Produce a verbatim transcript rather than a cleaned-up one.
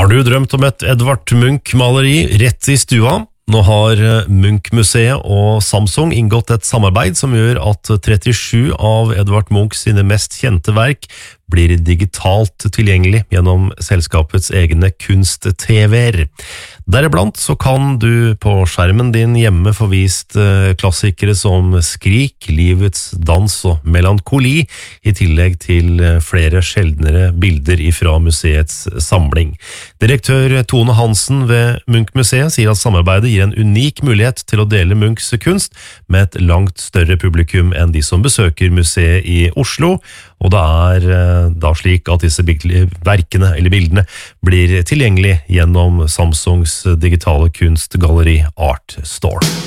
Har du drømt om et Edvard Munch-maleri rett i stua? Nå har Munch-museet og Samsung inngått et samarbeid som gjør at trettisju av Edvard Munch sine mest kjente verk blir digitalt tilgjengelig gjennom selskapets egne kunst-T V-er. Deriblant så kan du på skjermen din hjemme få vist klassikere som Skrik, Livets dans og Melankoli, i tillegg til flere sjeldnere bilder ifra museets samling. Direktør Tone Hansen ved Munch-museet sier at samarbeidet gir en unik mulighet til å dele Munchs kunst med et langt større publikum enn de som besøker museet i Oslo, og det er da slik at disse verkene eller bildene blir tilgjengelig gjennom Samsungs digitale kunstgalleri Art Store.